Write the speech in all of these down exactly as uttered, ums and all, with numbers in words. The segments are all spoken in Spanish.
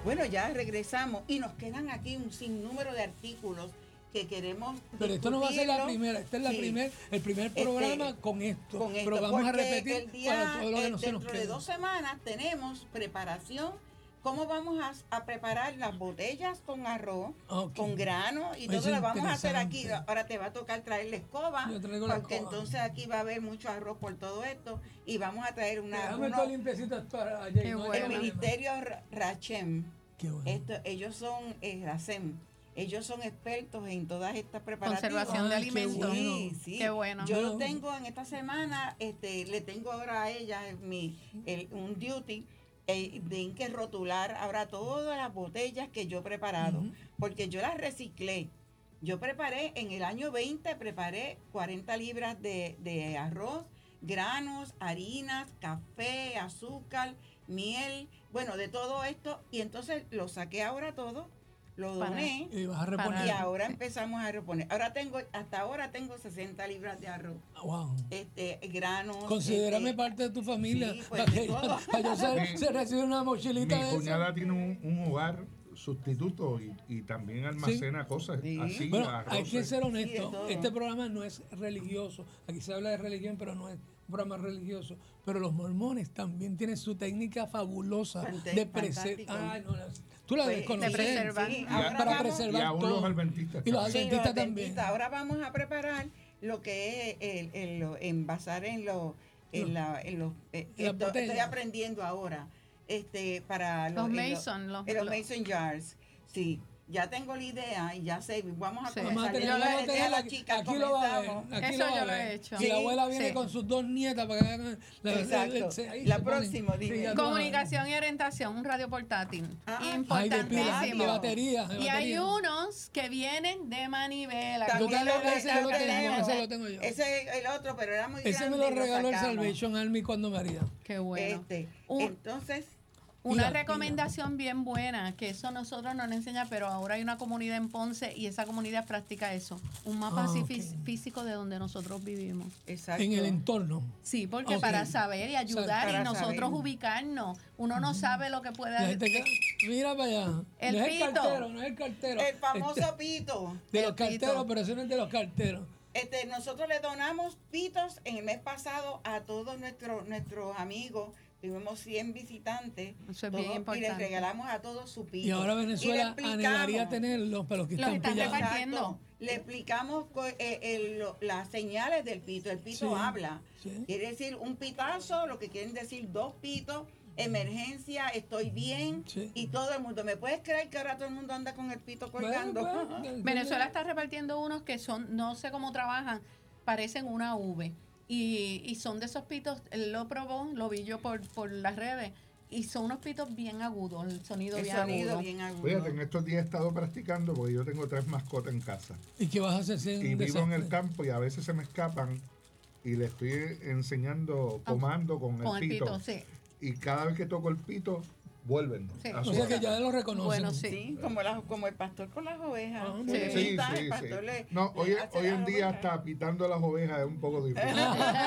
Bueno, ya regresamos y nos quedan aquí un sinnúmero de artículos que queremos. Pero esto no va a ser la primera, este es la sí. primer, el primer programa este, con esto. Con esto pero vamos a porque repetir el día, para todo lo que el, no se nos dentro de quede. dos semanas tenemos preparación. ¿Cómo vamos a, a preparar las botellas con arroz, okay. con grano? Y todo lo vamos a hacer aquí. Ahora te va a tocar traer la escoba, porque escoba. Entonces aquí va a haber mucho arroz por todo esto. Y vamos a traer una... Déjame uno, todo limpiecito para allá. El bueno. Ministerio Rachem. Bueno. Esto, ellos son eh, Racem. Ellos son expertos en todas estas preparativas. Conservación Ay, de alimentos. Qué bueno. Sí, sí. Qué bueno. Yo lo tengo en esta semana, este, le tengo ahora a ella mi, el, un duty eh, de que rotular ahora todas las botellas que yo he preparado, uh-huh. porque yo las reciclé. Yo preparé, en el año veinte, preparé cuarenta libras de, de arroz, granos, harinas, café, azúcar, miel, bueno, de todo esto, y entonces lo saqué ahora todo. Lo doné y, vas a reponer. y ahora empezamos a reponer. Ahora tengo, hasta ahora tengo sesenta libras de arroz. Wow. Este, granos. Considérame este, parte de tu familia. Sí, pues, para que yo, para yo se, mi, se reciba una mochilita mi de cuñada tiene un, un hogar sustituto y, y también almacena sí. cosas sí. así. Bueno, arroces. hay que ser honesto. Sí, este programa no es religioso. Aquí se habla de religión, pero no es un programa religioso. Pero los mormones también tienen su técnica fabulosa Fante, de preservar. No, tú la pues, desconoces. De preservar. Sí, para vamos, preservar y aún todo. los adventistas. Y los sí, adventistas los también. adventistas. Ahora vamos a preparar lo que es el, el, el envasar en los en la, en los eh, esto, estoy aprendiendo ahora este para los, los, Mason los, los, los Mason jars. Sí, ya tengo la idea y ya sé, vamos a sí. comenzar. Yo yo lo le a la chica, aquí lo va a ver, aquí eso lo va yo a lo ver. he hecho. Y Sí, la abuela viene sí. con sus dos nietas para que hagan la, exacto. Se, ahí la se próxima, ponen, dime. sí, Comunicación y orientación, un radio portátil. Ah, importantísimo. Ay, de, pila, de batería, de y batería. hay unos que vienen de manivela. Yo También tengo, lo- ese yo lo tengo, tenemos. ese lo tengo yo. Ese es el otro, pero era muy Ese grande. me lo y regaló el sacamos. Salvation Army cuando María. Qué bueno. Este, Un- entonces, Una Mira, recomendación bien buena, que eso nosotros no nos enseña, pero ahora hay una comunidad en Ponce y esa comunidad practica eso. Un mapa Ah, así ok. fí- físico de donde nosotros vivimos. exacto. En el entorno. Sí, porque Ok. para saber y ayudar Para y nosotros saber. ubicarnos. Uno no sabe lo que puede La hacer. gente que, mira para allá. El no es pito. el cartero, no es el cartero. El famoso Este, pito. de el los pito. carteros, pero eso no es de los carteros. Este, nosotros le donamos pitos en el mes pasado a todos nuestros nuestros amigos. Tuvimos cien visitantes. Eso es todos, bien y importante. les regalamos a todos su pito. Y ahora Y le Venezuela explicamos- anhelaría tenerlos, pero los que Los están están pillados. repartiendo. Exacto. Le explicamos co- eh, el- lo- las señales del pito. El pito Sí, habla. sí. Quiere decir un pitazo, lo que quieren decir dos pitos, emergencia, estoy bien. Sí. Y todo el mundo. ¿Me puedes creer que ahora todo el mundo anda con el pito colgando? Bueno, bueno, Venezuela está repartiendo unos que son, no sé cómo trabajan, parecen una V. Y, y son de esos pitos, él lo probó, lo vi yo por, por las redes, y son unos pitos bien agudos, el sonido El bien sonido agudo. bien agudo. Fíjate, en estos días he estado practicando porque yo tengo tres mascotas en casa. ¿Y qué vas a hacer si es Y un vivo en desastre? el campo y a veces se me escapan y le estoy enseñando comando con, Con el el pito. pito, sí. Y cada vez que toco el pito, vuelven. Sí. a O su sea que casa. ya lo reconocen. Bueno, sí. Sí, como, la, como el pastor con las ovejas. Ah, Se sí. le Sí, pinta, sí, el pastor sí. le- No, le hoy, hace hoy en las día ovejas. hasta pitando las ovejas es un poco difícil.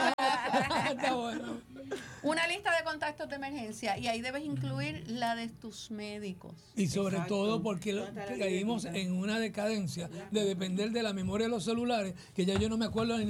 Está bueno. Una lista de contactos de emergencia y ahí debes incluir la de tus médicos. Y sobre Exacto. todo porque lo- ¿Dónde está la caímos libretita? en una decadencia de depender de la memoria de los celulares, que ya yo no me acuerdo ni